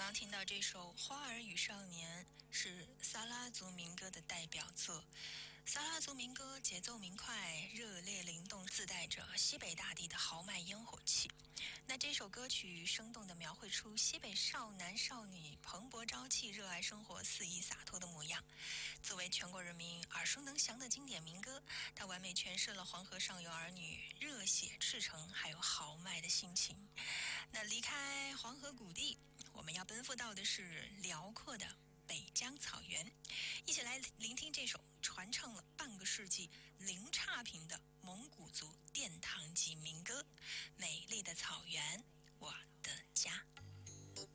刚听到这首《花儿与少年》是撒拉族民歌的代表作。撒拉族民歌节奏明快，热烈灵动，自带着西北大地的豪迈烟火气。那这首歌曲生动地描绘出西北少男少女蓬勃朝气、热爱生活、肆意洒脱的模样。作为全国人民耳熟能详的经典民歌，它完美诠释了黄河上游儿女热血赤诚还有豪迈的心情。那离开黄河谷地，我们要奔赴到的是辽阔的北疆草原，一起来聆听这首传唱了半个世纪零差评的蒙古族殿堂级民歌《美丽的草原，我的家》。